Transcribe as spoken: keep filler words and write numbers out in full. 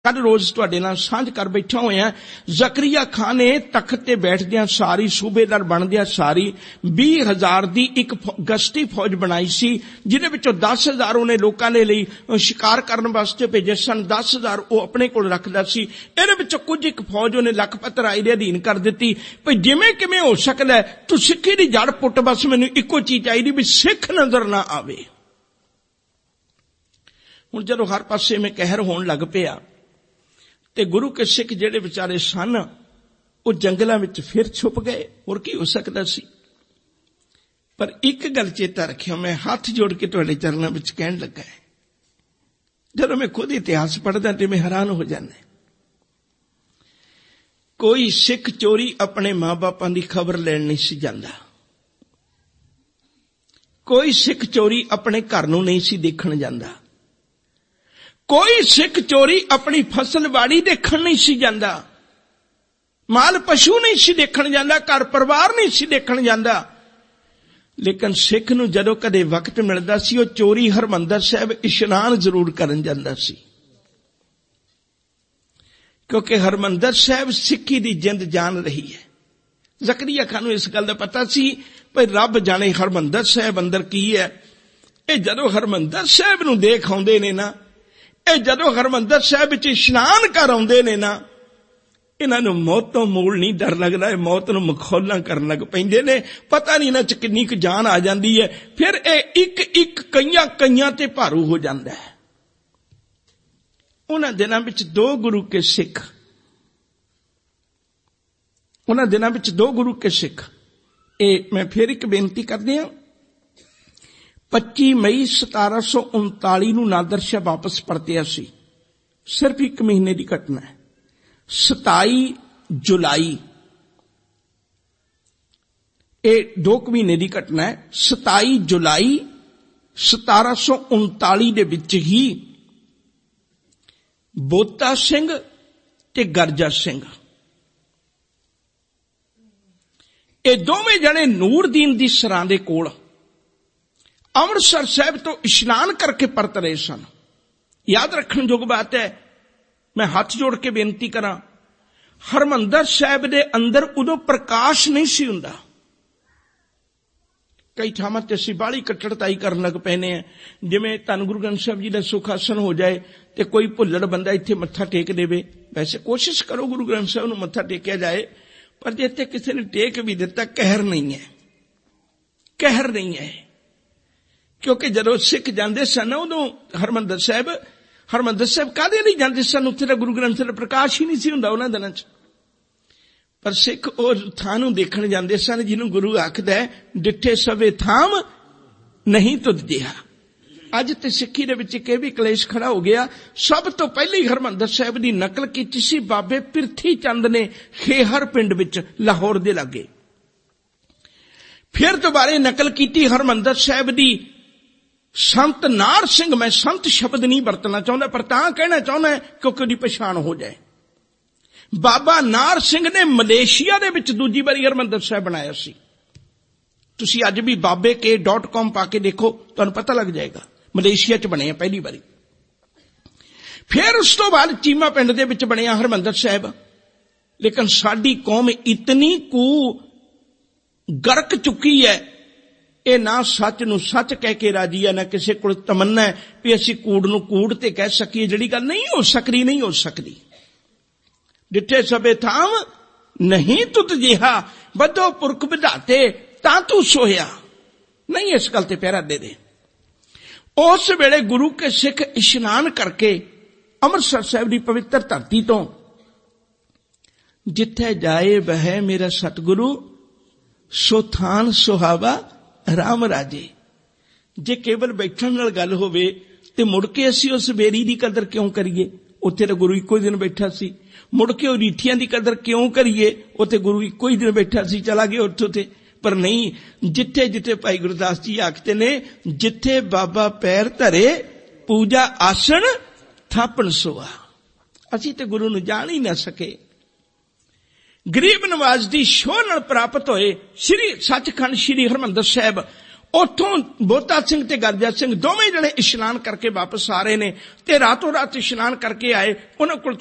कल रोज तुहाडे नाल सांझ कर बैठा होया। जकरिया खान ने तख्त ते बैठदियां सारी सूबेदार बनदियां सारी बीस हजार दी एक गश्ती फौज बनाई सी, जिहदे विचों दस हजार उन्हें लोकां दे लई शिकार करन वास्ते भेजे सन, दस हजार वो अपने कोल रखदा सी। इहदे विचों कुछ एक फौज उन्हें लखपत राय दे अधीन कर दित्ती। भई जिवें किवें हो सकदा है तू सिक्खी दी जड़ पुट, बस मैनूं इक्को चीज चाहीदी भी सिख नजर ना आवे। हुण जदों हर पासे में कहर होण लग पिया ते गुरु के सिख जेड़े बेचारे सन वो जंगलों में फिर छुप गए, और की हो सकता सी। पर एक गल चेता रखियो, मैं हाथ जोड़ के तुहाडे चरणों में कहन लगा है, जब मैं खुद इतिहास पढ़दा ते मैं हैरान हो जाना। कोई सिख चोरी अपने मां बापां दी खबर लैण नहीं सी जांदा, कोई सिख चोरी अपने घर नूं नहीं सी देखण जांदा, कोई सिख चोरी अपनी फसल बाड़ी देखण नहीं सी जांदा, माल पशु नहीं सी देखण जांदा, घर परिवार नहीं सी देखण जांदा। लेकिन सिख नूं जदों कदे वक्त मिलदा सी वो चोरी हरमंदर साहिब इशनान जरूर करन जांदा सी, क्योंकि हरमंदर साहिब सिक्खी दी जिंद जान रही है। जकरिया खान नूं इस गल दा पता सी भई रब जाने हरमंदर साहिब अंदर की है। ये जदों हरमंदर साहिब नूं देख आउंदे ने ना, ਇਹ ਜਦੋਂ ਹਰਮੰਦਰ ਸਾਹਿਬ ਵਿੱਚ ਇਸ਼ਨਾਨ ਕਰ ਆਉਂਦੇ ਨੇ ਨਾ, ਇਹਨਾਂ ਨੂੰ ਮੌਤ ਤੋਂ ਮੂਲ ਨਹੀਂ ਡਰ ਲੱਗਦਾ, ਇਹ ਮੌਤ ਨੂੰ ਮਖੌਲਾਂ ਕਰਨ ਲੱਗ ਪੈਂਦੇ ਨੇ। ਪਤਾ ਨਹੀਂ ਇਹਨਾਂ ਚ ਕਿੰਨੀ ਕੁ ਜਾਨ ਆ ਜਾਂਦੀ ਹੈ। ਫਿਰ ਇਹ ਇੱਕ ਇੱਕ ਕਈਆਂ ਕਈਆਂ ਤੇ ਭਾਰੂ ਹੋ ਜਾਂਦਾ ਹੈ। ਉਹਨਾਂ ਦਿਨਾਂ ਵਿੱਚ ਦੋ ਗੁਰੂ ਕੇ ਸਿੱਖ ਉਹਨਾਂ ਦਿਨਾਂ ਵਿੱਚ ਦੋ ਗੁਰੂ ਕੇ ਸਿੱਖ ਇਹ ਮੈਂ ਫਿਰ ਇੱਕ ਬੇਨਤੀ ਕਰਦੇ ਹਾਂ। पच्ची मई सतारह सौ उनताली नूं नादर शाह वापस परतिया सी, सिर्फ एक महीने की घटना है। सताई जुलाई ये दो महीने की घटना है। सताई जुलाई सतारह सौ उनताली दे विच ही बोता सिंह ते गरजा सिंह ये दोवें जने नूरदीन दी सरां दे कोल अमृतसर साहब तो इशनान करके परत रहे सन। याद रखने जोग बात है, मैं हाथ जोड़ के बेनती करा, हरमंदर साहब दे अंदर उदों प्रकाश नहीं सी हुंदा। कई थावां ते असीं बाहली कट्टड़ताई करन लग पैने हैं, जिवें धन गुरु ग्रंथ साहब जी दा सुखासन हो जाए ते कोई भुल्लड़ बंदा इत्थे मत्था टेक देवे। वैसे कोशिश करो गुरु ग्रंथ साहब नूं मत्था टेकिया जाए, पर जे इत्थे किसी ने टेक भी दिता कहर नहीं है, कहर नहीं है। क्योंकि जदों सिख जांदे सन उदों हरमंदर साहिब हरमंदर साहिब काहदे लई जांदे सन, उत्थे तां गुरु ग्रंथ दा प्रकाश ही नहीं सी हुंदा उन्हां दिनां च। पर सिख उस थां नूं देखण जांदे सन जिहनूं गुरु आखदा है डिठे सवे थाम नहीं तुद जिहा। अज ते सिक्खी दे विच इह भी कलेश खड़ा हो गया। सब तो पहले हरमंदर साहिब दी नकल कीती सी बाबे पिरथी चंद ने खेहर पिंड विच लाहौर दे लागे। फिर दोबारे नकल कीती हरमंदर साहिब दी संत नार सिंह, मैं संत शब्द नहीं वरतना चाहता पर तां कहना चाहना क्योंकि उहदी पछाण हो जाए। बाबा नार सिंह ने मलेशिया दे विच दूजी बारी हरमंदर साहिब बनाया सी। तुसीं अज भी बाबे के डॉट कॉम पा के देखो, तुहानूं पता लग जाएगा मलेशिया च बने पहली बारी। फिर उस तो बाद चीमा पिंड दे विच बनिया हरमंदर साहिब। लेकिन साडी कौम इतनी कू गरक चुकी है, ਇਹ ਨਾ सच नूं सच कह के राजी है, ना किसी को तमन्ना है भी असीं कूड़ नूं कूड़ ते कह सकीए। जिहड़ी गल नहीं हो सकदी नहीं हो सकदी। डिठे सबे थाम नहीं तुत जिहा, बधो पुरख विधाते तां तू सोया। नहीं इस गल ते पहरा दे दे। उस वेले गुरु के सिख इशनान करके अमृतसर साहिब दी पवित्र धरती तो जिथे जाए वह मेरा सतगुरु सो थान सुहावा राम राजे। जे केवल बैठण नाल गल होवे ते मुड़ के असीं उस बेरी दी कदर क्यों करिए? उत्थे तां गुरु इक्को दिन बैठा सी। मुड़ के रीठियां दी कदर क्यों करिए? उत्थे गुरु इक्को ही दिन बैठा सी, चला गया उत्थों ते। पर नहीं, जिथे जिथे भाई गुरदास जी आखते ने जिथे बाबा पैर धरे पूजा आसन थापण सोआ। असीं ते गुरु नूं जाण ही ना सके। गरीब नवाज दी शोह नाल प्राप्त होए श्री सचखंड श्री हरमंदर साहिब ਉੱਥੋਂ ਬੋਤਾ ਸਿੰਘ ਤੇ ਗਰਜਾ ਸਿੰਘ ਦੋਵੇਂ ਜਣੇ ਇਸ਼ਨਾਨ ਕਰਕੇ ਵਾਪਸ ਆ ਰਹੇ ਨੇ ਤੇ ਰਾਤੋਂ ਰਾਤ ਇਸ਼ਨਾਨ ਕਰਕੇ ਆਏ। ਉਹਨਾਂ ਕੋਲ